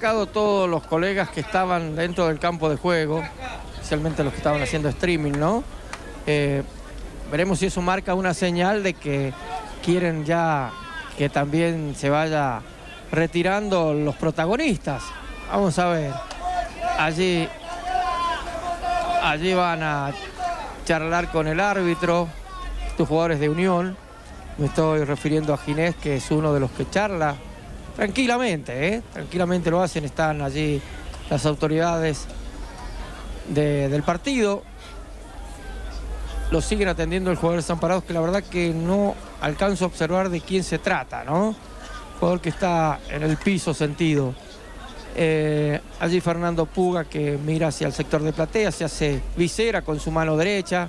sacado todos los colegas que estaban dentro del campo de juego, especialmente los que estaban haciendo streaming, ¿no? Veremos si eso marca una señal de que quieren ya que también se vaya retirando los protagonistas. Vamos a ver. Allí van a charlar con el árbitro, estos jugadores de Unión. Me estoy refiriendo a Ginés, que es uno de los que charla tranquilamente, tranquilamente lo hacen. Están allí las autoridades del partido. Lo siguen atendiendo el jugador Desamparados, que la verdad que no alcanzo a observar de quién se trata, ¿no? Jugador que está en el piso sentido. Allí Fernando Puga, que mira hacia el sector de platea, se hace visera con su mano derecha.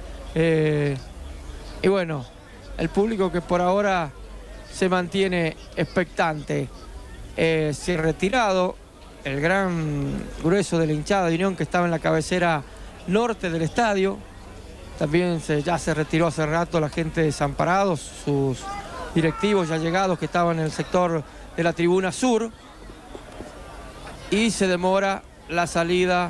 Y bueno, el público que por ahora se mantiene expectante. Se ha retirado el gran grueso de la hinchada de Unión, que estaba en la cabecera norte del estadio. También ya se retiró hace rato la gente de Desamparados, sus directivos ya llegados que estaban en el sector de la tribuna sur. Y se demora la salida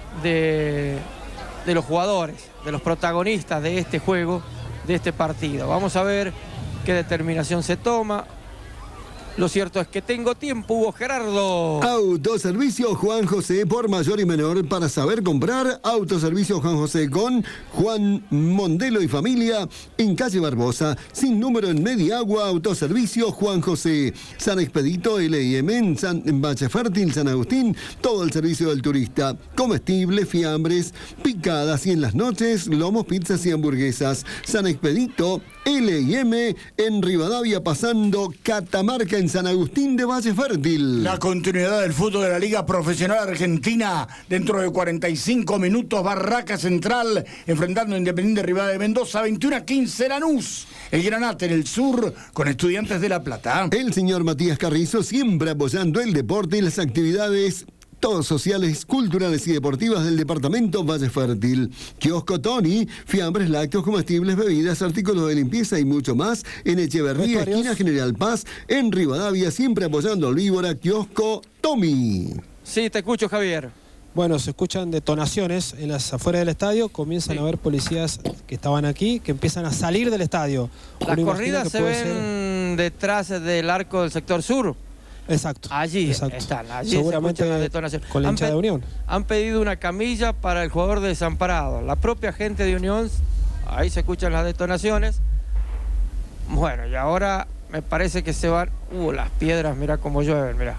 de los jugadores, de los protagonistas de este juego, de este partido. Vamos a ver qué determinación se toma. Lo cierto es que tengo tiempo, Hugo Gerardo. Autoservicio Juan José, por mayor y menor. Para saber comprar, Autoservicio Juan José con Juan Mondelo y familia en calle Barbosa, sin número en Mediagua. Autoservicio Juan José. San Expedito, L&M en Valle Fértil, San Agustín. Todo el servicio del turista. Comestibles, fiambres, picadas y en las noches, lomos, pizzas y hamburguesas. San Expedito, L&M en Rivadavia, pasando Catamarca, en San Agustín de Valle Fértil. La continuidad del fútbol de la Liga Profesional Argentina. Dentro de 45 minutos, Barraca Central enfrentando a Independiente Rivadavia de Mendoza. 21-15 Lanús. El Granate en el sur con Estudiantes de La Plata. El señor Matías Carrizo siempre apoyando el deporte y las actividades todos sociales, culturales y deportivas del departamento Valle Fértil. Kiosco Tony, fiambres, lácteos, comestibles, bebidas, artículos de limpieza y mucho más en Echeverría, esquina General Paz, en Rivadavia, siempre apoyando al Víbora. Kiosco Tommy. Sí, te escucho, Javier. Bueno, se escuchan detonaciones en las afueras del estadio, comienzan a haber policías que estaban aquí, que empiezan a salir del estadio. Las corridas se ven detrás del arco del sector sur. Exacto. Allí exacto. están, allí seguramente se la detonación. Con la hinchada de Unión. Han pedido una camilla para el jugador de Desamparados. La propia gente de Unión, ahí se escuchan las detonaciones. Bueno, y ahora me parece que se van, las piedras, mira cómo llueven, mira.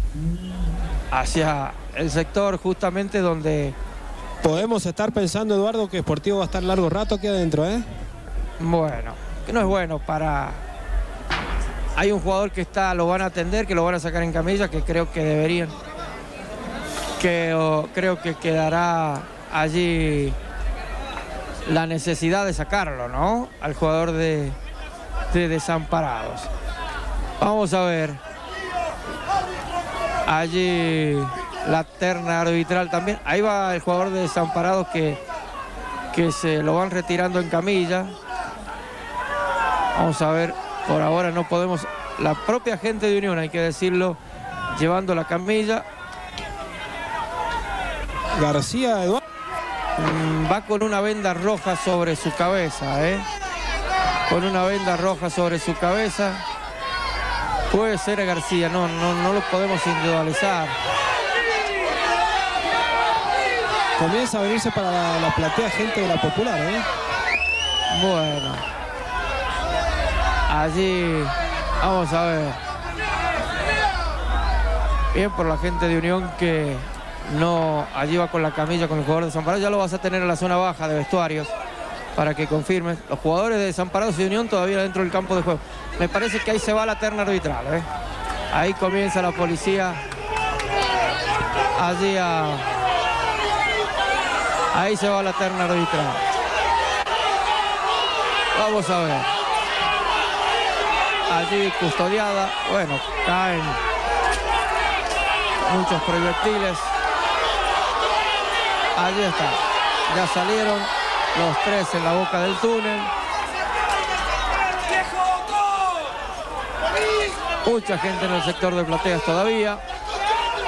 Hacia el sector justamente donde... Podemos estar pensando, Eduardo, que Sportivo va a estar largo rato aquí adentro, ¿eh? Bueno, que no es bueno para... Hay un jugador que lo van a atender, que lo van a sacar en camilla, que creo que deberían. Creo que quedará allí la necesidad de sacarlo, ¿no? Al jugador de Desamparados. Vamos a ver. Allí la terna arbitral también. Ahí va el jugador de Desamparados que se lo van retirando en camilla. Vamos a ver. Por ahora no podemos, la propia gente de Unión, hay que decirlo, llevando la camilla. García, Eduardo. Va con una venda roja sobre su cabeza, Con una venda roja sobre su cabeza. Puede ser García, no lo podemos individualizar. Comienza a venirse para la platea gente de la Popular, Bueno. Allí, vamos a ver. Bien por la gente de Unión que no, allí va con la camilla con el jugador de Desamparados. Ya lo vas a tener en la zona baja de vestuarios para que confirmes. Los jugadores de Desamparados y de Unión todavía dentro del campo de juego. Me parece que ahí se va la terna arbitral, Ahí comienza la policía. Allí ahí se va la terna arbitral. Vamos a ver. Allí custodiada, bueno, caen muchos proyectiles. Allí está, ya salieron los tres en la boca del túnel. Mucha gente en el sector de plateas todavía.